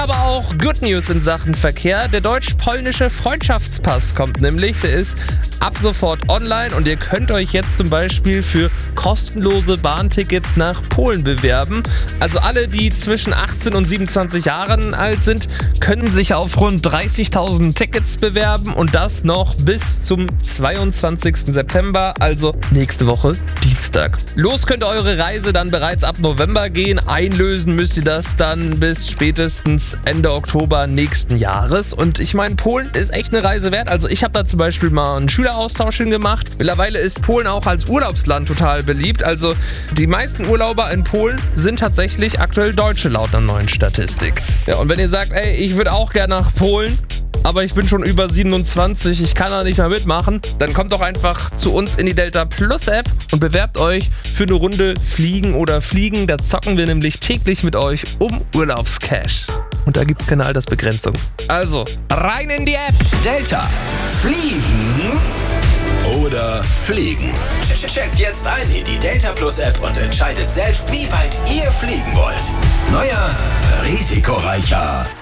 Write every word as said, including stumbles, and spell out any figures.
Aber auch Good News in Sachen Verkehr. Der deutsch-polnische Freundschaftspass kommt nämlich. Der ist ab sofort online und ihr könnt euch jetzt zum Beispiel für kostenlose Bahntickets nach Polen bewerben. Also alle, die zwischen achtzehn und siebenundzwanzig Jahren alt sind, können sich auf rund dreißigtausend Tickets bewerben und das noch bis zum zweiundzwanzigsten September, also nächste Woche Dienstag. Los könnte eure Reise dann bereits ab November gehen. Einlösen müsst ihr das dann bis spätestens Ende Oktober nächsten Jahres. Und ich meine, Polen ist echt eine Reise wert. Also ich habe da zum Beispiel mal einen Schüleraustausch hingemacht. Mittlerweile ist Polen auch als Urlaubsland total beliebt. Also die meisten Urlauber in Polen sind tatsächlich aktuell Deutsche laut einer neuen Statistik. Ja, und wenn ihr sagt, ey, ich würde auch gerne nach Polen, aber ich bin schon über siebenundzwanzig, ich kann da nicht mehr mitmachen, dann kommt doch einfach zu uns in die Delta Plus App und bewerbt euch für eine Runde Fliegen oder Fliegen. Da zocken wir nämlich täglich mit euch um Urlaubscash. Und da gibt's keine Altersbegrenzung. Also, rein in die App! Delta. Fliegen oder fliegen? Checkt jetzt ein in die Delta Plus App und entscheidet selbst, wie weit ihr fliegen wollt. Neuer, risikoreicher